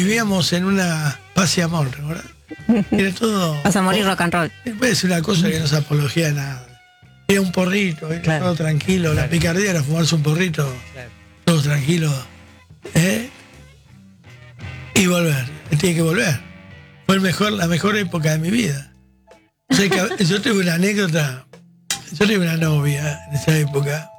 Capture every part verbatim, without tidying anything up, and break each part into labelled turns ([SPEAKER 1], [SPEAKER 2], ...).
[SPEAKER 1] vivíamos en una paz y amor, ¿verdad? Era todo...
[SPEAKER 2] Vas a morir rock and roll.
[SPEAKER 1] Puede ser una cosa que no es apología de nada. Era un porrito, era claro. todo tranquilo. Claro. La picardía era fumarse un porrito, claro. todos tranquilos. ¿Eh? Y volver, tiene que volver. Fue el mejor, la mejor época de mi vida. O sea que yo tuve una anécdota. Yo tuve una novia en esa época,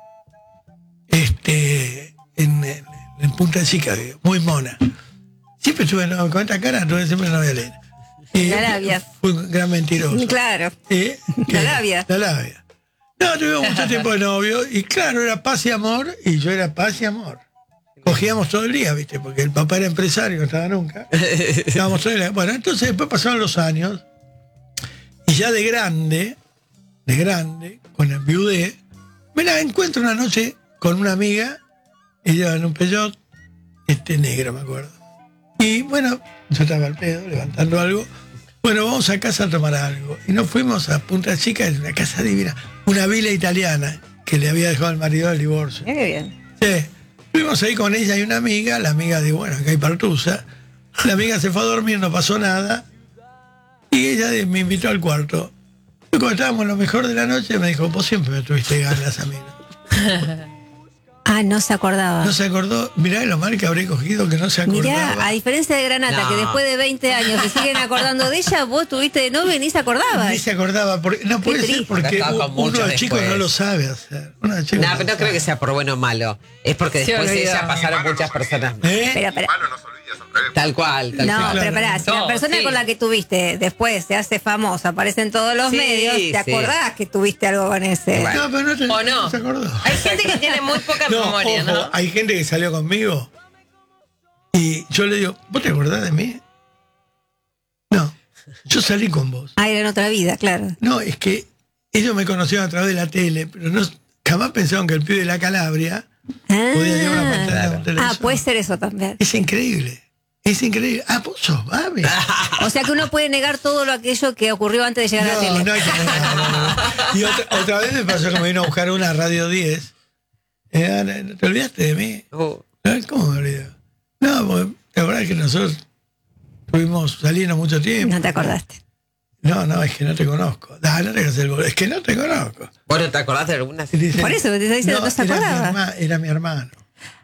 [SPEAKER 1] este, en, en, en Punta Chica, muy mona. Siempre estuve no, con esta cara, tuve siempre novia Elena.
[SPEAKER 2] La labia.
[SPEAKER 1] Fue un gran mentiroso.
[SPEAKER 2] Claro.
[SPEAKER 1] ¿Eh?
[SPEAKER 2] La labia.
[SPEAKER 1] La labia. No, tuvimos mucho tiempo de novio y claro, era paz y amor y yo era paz y amor. Cogíamos todo el día, ¿viste? Porque el papá era empresario, no estaba nunca. Estábamos todo el día. Bueno, entonces después pasaron los años y ya de grande, de grande, con el viudé, me la encuentro una noche con una amiga, ella en un Peugeot, este negro, me acuerdo. Y bueno, yo estaba al pedo, levantando algo. Bueno, vamos a casa a tomar algo. Y nos fuimos a Punta Chica, es una casa divina, una villa italiana que le había dejado el marido del divorcio.
[SPEAKER 2] Qué bien.
[SPEAKER 1] Sí. Fuimos ahí con ella y una amiga, la amiga dijo, bueno, acá hay partusa. La amiga se fue a dormir, no pasó nada. Y ella me invitó al cuarto. Y cuando estábamos en lo mejor de la noche, me dijo, vos siempre me tuviste ganas a mí.
[SPEAKER 2] Ah, no se acordaba.
[SPEAKER 1] No se acordó. Mirá lo mal que habré cogido que no se acordaba.
[SPEAKER 2] Mirá, a diferencia de Granata, no. que después de veinte años se siguen acordando de ella, vos tuviste de novio y ni se acordaba.
[SPEAKER 1] Ni se acordaba. Porque, no puede ser porque uno de chicos no lo sabe hacer. Uno de chicos
[SPEAKER 3] no,
[SPEAKER 1] no,
[SPEAKER 3] pero no creo que sea por bueno o malo. Es porque
[SPEAKER 2] sí,
[SPEAKER 3] después de ella
[SPEAKER 2] no.
[SPEAKER 3] pasaron muchas personas.
[SPEAKER 1] ¿Eh?
[SPEAKER 2] Pero, pero,
[SPEAKER 3] tal cual, tal
[SPEAKER 2] no,
[SPEAKER 3] cual.
[SPEAKER 2] pero pará, si no, la persona sí. con la que tuviste después se hace famosa, aparece en todos los sí, medios, ¿te acordás sí. que tuviste algo con ese?
[SPEAKER 1] Bueno. No, pero no, te,
[SPEAKER 4] ¿O no?
[SPEAKER 1] no se acordó.
[SPEAKER 4] Hay gente que tiene muy poca
[SPEAKER 1] no,
[SPEAKER 4] memoria,
[SPEAKER 1] ojo,
[SPEAKER 4] ¿no?
[SPEAKER 1] Hay gente que salió conmigo y yo le digo, ¿vos te acordás de mí? No, yo salí con vos.
[SPEAKER 2] Ah, era en otra vida, claro.
[SPEAKER 1] No, es que ellos me conocieron a través de la tele, pero no, jamás pensaron que el pibe de la Calabria ah, podía llevar una pantalla
[SPEAKER 3] claro.
[SPEAKER 1] de un televisor.
[SPEAKER 2] Ah, puede ser eso también.
[SPEAKER 1] Es increíble. Es increíble. Ah, vos sos Babi.
[SPEAKER 2] O sea que uno puede negar todo lo aquello que ocurrió antes de llegar
[SPEAKER 1] no,
[SPEAKER 2] a la tele.
[SPEAKER 1] No, hay que negar. No, no, no. Y otra, otra vez me pasó que me vino a buscar una Radio diez. Eh, ¿Te olvidaste de mí?
[SPEAKER 3] Oh.
[SPEAKER 1] ¿Cómo me olvidé? No, porque la verdad es que nosotros estuvimos saliendo mucho tiempo.
[SPEAKER 2] No te acordaste.
[SPEAKER 1] No, no, es que no te conozco. No, no te hagas el boludo. Es que no te conozco.
[SPEAKER 3] Bueno, ¿te acordás de algunas?
[SPEAKER 1] Dicen,
[SPEAKER 2] por eso te está diciendo, no, no se
[SPEAKER 1] era
[SPEAKER 2] acordaba.
[SPEAKER 1] Mi herma, era mi hermano.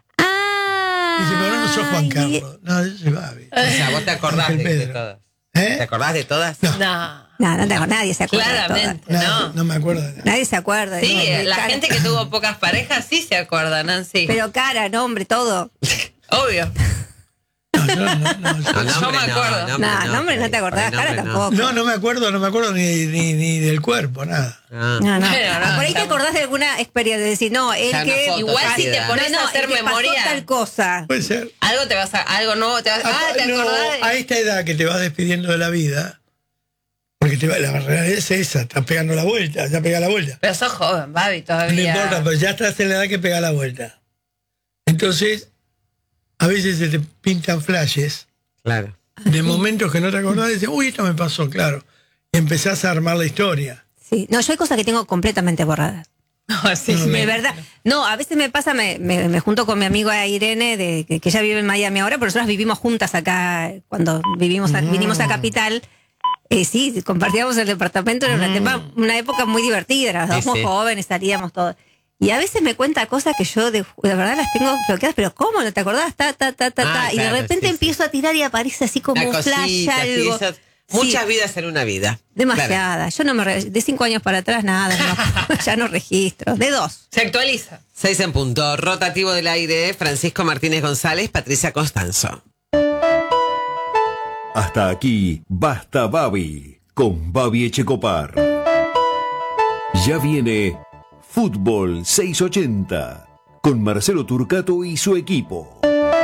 [SPEAKER 2] Ah.
[SPEAKER 1] Dice, pero no sos Juan Carlos. No, yo soy Babi.
[SPEAKER 3] O sea, vos te acordás de, de todas.
[SPEAKER 1] ¿Eh?
[SPEAKER 3] ¿Te acordás de todas?
[SPEAKER 1] No.
[SPEAKER 4] No.
[SPEAKER 2] No, no te acuerdas, nadie se acuerda.
[SPEAKER 4] Claramente,
[SPEAKER 2] de
[SPEAKER 1] no.
[SPEAKER 4] no.
[SPEAKER 1] No me acuerdo de nada.
[SPEAKER 2] Nadie se acuerda.
[SPEAKER 4] Sí,
[SPEAKER 2] de
[SPEAKER 4] la
[SPEAKER 2] cara.
[SPEAKER 4] gente que tuvo pocas parejas sí se acuerda, Nancy.
[SPEAKER 2] Pero cara, nombre, todo.
[SPEAKER 4] Obvio.
[SPEAKER 1] No, yo no, no,
[SPEAKER 3] No,
[SPEAKER 1] yo-
[SPEAKER 3] nombre,
[SPEAKER 4] Yo me acuerdo.
[SPEAKER 3] No,
[SPEAKER 2] No,
[SPEAKER 3] no,
[SPEAKER 2] nombre no te acordás,
[SPEAKER 3] por
[SPEAKER 2] cara
[SPEAKER 3] nombre,
[SPEAKER 2] tampoco.
[SPEAKER 1] no, no me acuerdo, no me acuerdo ni, ni, ni del cuerpo, nada.
[SPEAKER 3] Ah.
[SPEAKER 2] No, no.
[SPEAKER 4] Bueno, no,
[SPEAKER 2] Ah, por ahí te
[SPEAKER 4] estamos-
[SPEAKER 2] acordás de alguna experiencia, de decir, no, el
[SPEAKER 3] Ya, una
[SPEAKER 2] que...
[SPEAKER 3] foto,
[SPEAKER 4] Igual si te
[SPEAKER 3] no,
[SPEAKER 4] pones
[SPEAKER 2] no,
[SPEAKER 4] a hacer
[SPEAKER 2] el que
[SPEAKER 4] memoria,
[SPEAKER 2] pasó tal cosa.
[SPEAKER 1] Puede ser.
[SPEAKER 4] algo te vas a, algo nuevo te vas a, ah,
[SPEAKER 1] Ah,
[SPEAKER 4] te
[SPEAKER 1] no,
[SPEAKER 4] acordás de-
[SPEAKER 1] a esta edad que te vas despidiendo de la vida, porque te va, la realidad es esa, estás pegando la vuelta, ya pega la vuelta.
[SPEAKER 4] Pero sos joven, Babi,
[SPEAKER 1] No
[SPEAKER 4] todavía.
[SPEAKER 1] importa, pero ya estás en la edad que pega la vuelta. Entonces, a veces se te pintan flashes
[SPEAKER 3] Claro.
[SPEAKER 1] de momentos que no te acordás y dices, uy, esto me pasó, claro. Y empezás a armar la historia.
[SPEAKER 2] Sí. No, yo hay cosas que tengo completamente borradas.
[SPEAKER 4] No, sí,
[SPEAKER 1] No,
[SPEAKER 4] sí.
[SPEAKER 2] De verdad. No, a veces me pasa, me, me, me junto con mi amiga Irene, de, que, que ella vive en Miami ahora, pero nosotras vivimos juntas acá, cuando vivimos a-
[SPEAKER 1] Mm.
[SPEAKER 2] vinimos a Capital. Eh, sí, compartíamos el departamento, era una, tema- una época muy divertida, éramos
[SPEAKER 3] Sí, sí.
[SPEAKER 2] jóvenes, salíamos todos. Y a veces me cuenta cosas que yo de, de verdad las tengo bloqueadas, pero ¿cómo? ¿No te acordás? Ta, ta, ta, ta,
[SPEAKER 3] Ah,
[SPEAKER 2] ta. Y de
[SPEAKER 3] claro,
[SPEAKER 2] repente
[SPEAKER 3] sí,
[SPEAKER 2] empiezo a tirar y aparece así como
[SPEAKER 3] Una
[SPEAKER 2] un flash,
[SPEAKER 3] cosita, sí,
[SPEAKER 2] algo.
[SPEAKER 3] esas-
[SPEAKER 2] Sí.
[SPEAKER 3] muchas vidas en una vida.
[SPEAKER 2] Demasiada. Yo no me... re- De cinco años para atrás, nada. No, ya no registro. De dos.
[SPEAKER 4] Se actualiza.
[SPEAKER 3] Seis en punto. Rotativo del aire. Francisco Martínez González, Patricia Constanzo.
[SPEAKER 5] Hasta aquí, Basta Babi, con Babi Echecopar. Ya viene Fútbol seiscientos ochenta, con Marcelo Turcato y su equipo.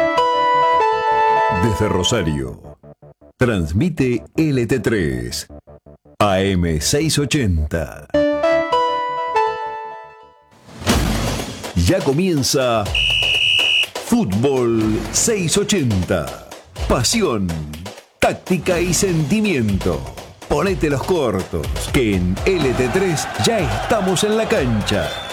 [SPEAKER 5] Desde Rosario, transmite L T tres, A M seiscientos ochenta. Ya comienza Fútbol seiscientos ochenta. Pasión, táctica y sentimiento. Ponete los cortos, que en L T tres ya estamos en la cancha.